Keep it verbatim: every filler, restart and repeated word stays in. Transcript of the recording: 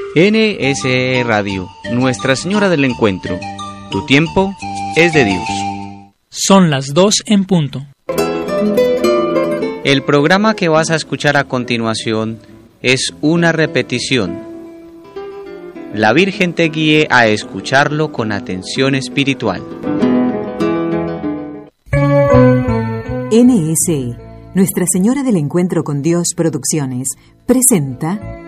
N S E Radio, Nuestra Señora del Encuentro. Tu tiempo es de Dios. Son las dos en punto. El programa que vas a escuchar a continuación es una repetición. La Virgen te guíe a escucharlo con atención espiritual. N S E, Nuestra Señora del Encuentro con Dios Producciones, presenta